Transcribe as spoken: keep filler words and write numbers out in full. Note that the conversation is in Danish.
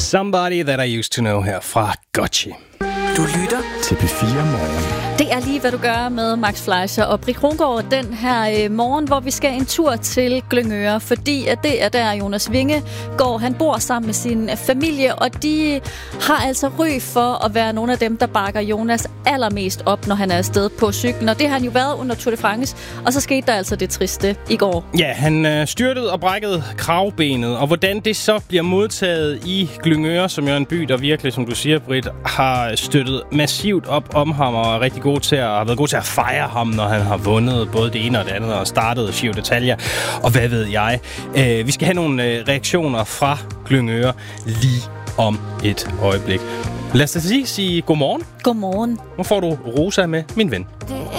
Somebody That I Used To Know her fra Gotchi. Du lytter til P fire Morgen. Det er lige, hvad du gør med Max Fleischer og Brik Rungård den her øh, morgen, hvor vi skal en tur til Glyngøre, fordi at det er der, Jonas Vingegaard, han bor sammen med sin familie, og de har altså ry for at være nogle af dem, der bakker Jonas allermest op, når han er afsted på cyklen, og det har han jo været under Tour de France, og så skete der altså det triste i går. Ja, han øh, styrtede og brækkede kravbenet, og hvordan det så bliver modtaget i Glyngøre, som jo er en by, der virkelig, som du siger, Britt, har støttet massivt op om ham, og er rigtig god til at, har været god til at fejre ham, når han har vundet både det ene og det andet, og startet Giro d'Italia, og hvad ved jeg. Øh, vi skal have nogle øh, reaktioner fra Glyngøre lige om et øjeblik. Lad os da sige, sige godmorgen. Godmorgen. Nu får du Rosa med, min ven. Det